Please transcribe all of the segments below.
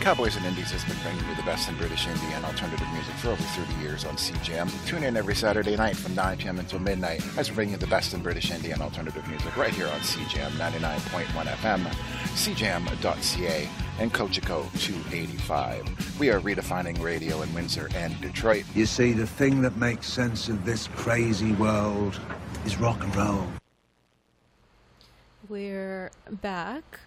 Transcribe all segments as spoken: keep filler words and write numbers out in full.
Cowboys and Indies has been bringing you the best in British indie and alternative music for over thirty years on C J M. Tune in every Saturday night from nine p.m. until midnight as we bring you the best in British indie and alternative music right here on C J M ninety-nine point one F M, C J M dot C A, and Cochico two eighty-five. We are redefining radio in Windsor and Detroit. You see, the thing that makes sense of this crazy world is rock and roll. We're back.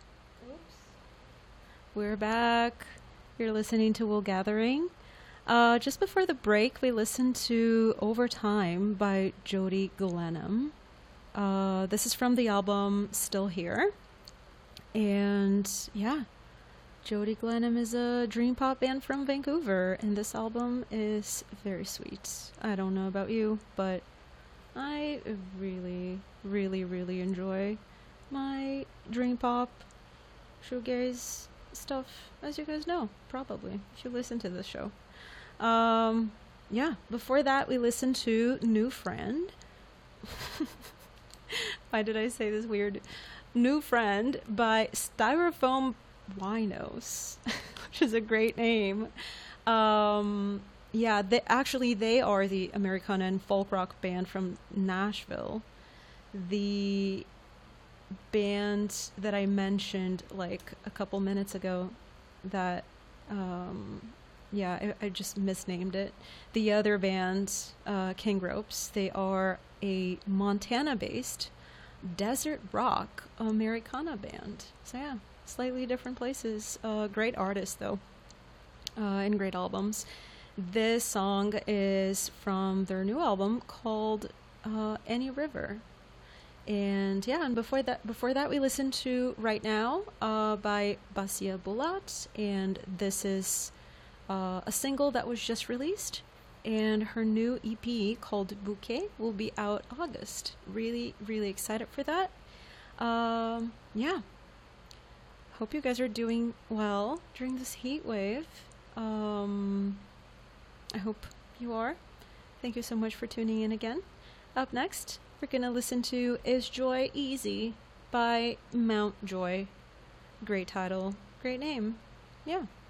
We're back. You're listening to Wool Gathering. Uh, just before the break, we listened to Over Time by Jody Glenham. Uh, this is from the album Still Here. And yeah, Jody Glenham is a dream pop band from Vancouver, and this album is very sweet. I don't know about you, but I really, really, really enjoy my dream pop shoegaze stuff, as you guys know, probably, if you listen to this show. Um, yeah, before that, we listened to New Friend. Why did I say this weird? New Friend by Styrofoam Winos, which is a great name. Um, yeah, they, actually, they are the Americana and folk rock band from Nashville. The band that I mentioned like a couple minutes ago that um yeah I, I just misnamed it. The other band, uh King Ropes, they are a Montana based desert rock Americana band, so yeah, slightly different places. Uh great artists though, uh and great albums. This song is from their new album called uh Any River. And yeah, and before that, before that, we listened to Right Now uh, by Basia Bulat, and this is uh, a single that was just released, and her new E P called Bouquet will be out August. Really, really excited for that. Um, yeah, hope you guys are doing well during this heat wave. Um, I hope you are. Thank you so much for tuning in again. Up next, we're going to listen to Is Joy Easy by Mount Joy. Great title, great name. Yeah.